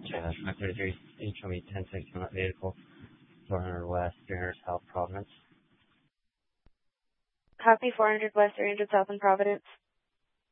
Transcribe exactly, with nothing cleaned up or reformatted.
uh, five thirty-three, can you show me ten six on that vehicle, four hundred West, three hundred South, Providence? Copy four hundred West, three hundred South in Providence.